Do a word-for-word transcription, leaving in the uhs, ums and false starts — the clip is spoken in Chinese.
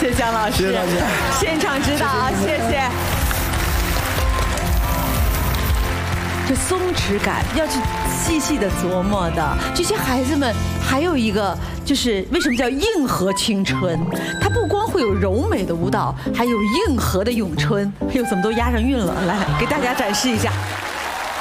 谢姜老师， 谢谢大家， 现场指导啊，谢谢。这松弛感要去细细的琢磨的。这些孩子们还有一个就是为什么叫硬核青春？它不光会有柔美的舞蹈，还有硬核的咏春。哎呦，怎么都押上韵了？来，给大家展示一下。